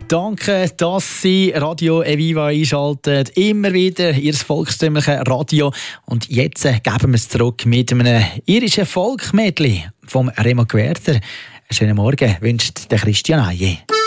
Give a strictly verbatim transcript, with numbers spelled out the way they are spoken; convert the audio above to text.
Danke, dass Sie Radio Eviva einschalten. Immer wieder Ihr volkstümliches Radio. Und jetzt geben wir es zurück mit einem irischen Volkmedley vom Remo Gwerder. Einen schönen Morgen wünscht der Christian Aye.